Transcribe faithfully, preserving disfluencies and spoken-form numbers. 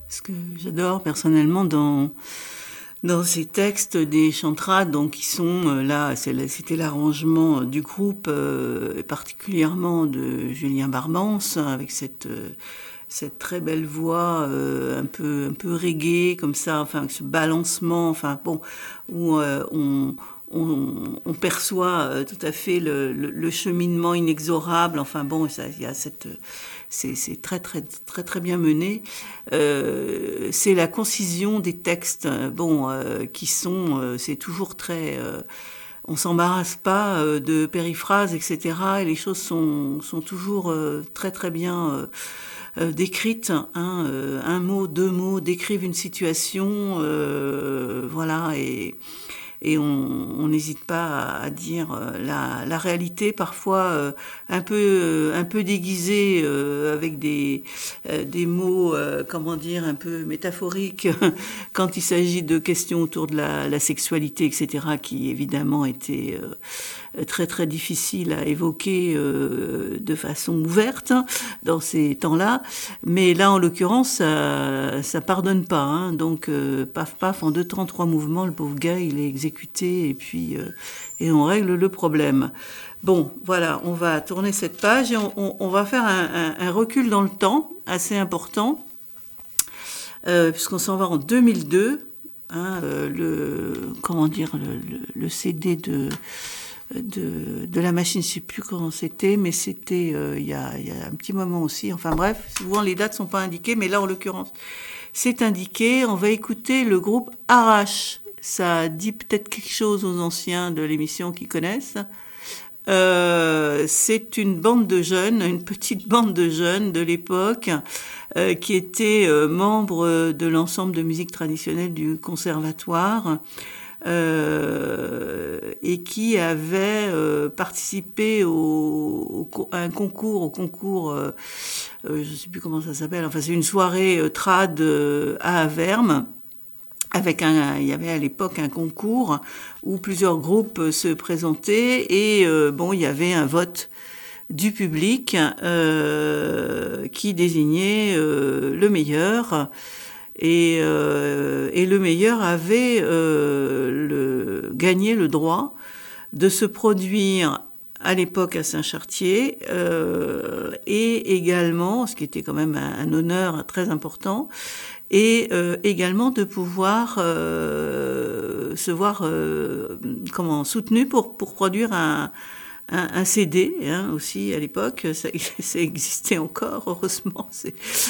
Ce que j'adore personnellement dans dans ces textes des chantrades, donc qui sont euh, là, c'est- c'était l'arrangement du groupe, euh, et particulièrement de Julien Barmance, avec cette euh, cette très belle voix euh, un peu un peu reggae comme ça, enfin ce balancement, enfin bon, où euh, on on, on perçoit euh, tout à fait le, le, le cheminement inexorable. Enfin bon, ça, il y a cette, c'est, c'est très très très très bien mené. Euh, c'est la concision des textes, bon, euh, qui sont, euh, c'est toujours très, euh, on s'embarrasse pas euh, de périphrases, et cetera. Et les choses sont sont toujours euh, très très bien euh, euh, décrites. Hein, euh, un mot, deux mots décrivent une situation, euh, voilà, et et on n'hésite pas à, à dire euh, la, la réalité parfois euh, un peu euh, un peu déguisée euh, avec des euh, des mots euh, comment dire un peu métaphoriques quand il s'agit de questions autour de la, la sexualité, etc., qui évidemment étaient euh, très très difficiles à évoquer euh, de façon ouverte dans ces temps-là. Mais là, en l'occurrence, ça, ça pardonne pas. Hein. Donc, euh, paf paf, en deux temps, trois mouvements, le pauvre gars, il est exécuté et puis euh, et on règle le problème. Bon, voilà, on va tourner cette page et on, on, on va faire un, un, un recul dans le temps assez important, euh, puisqu'on s'en va en deux mille deux. Hein, euh, le comment dire le, le, le C D de de, de la machine, je sais plus comment c'était, mais c'était euh, il y, a, y a un petit moment aussi. Enfin bref, souvent les dates sont pas indiquées, mais là en l'occurrence c'est indiqué. On va écouter le groupe Arrache. Ça dit peut-être quelque chose aux anciens de l'émission qui connaissent. Euh, c'est une bande de jeunes, une petite bande de jeunes de l'époque euh, qui étaient euh, membres de l'ensemble de musique traditionnelle du conservatoire. Euh, et qui avait euh, participé au, au, à un concours, au concours, euh, euh, je ne sais plus comment ça s'appelle, enfin c'est une soirée euh, trad euh, à Avermes, avec un, il y avait à l'époque un concours où plusieurs groupes se présentaient et euh, bon, il y avait un vote du public euh, qui désignait euh, le meilleur. Et, euh, et le meilleur avait euh, le, gagné le droit de se produire à l'époque à Saint-Chartier euh, et également, ce qui était quand même un, un honneur très important, et euh, également de pouvoir euh, se voir euh, comment soutenu pour pour produire un un, un C D hein, aussi à l'époque, ça, ça existait encore heureusement. C'est,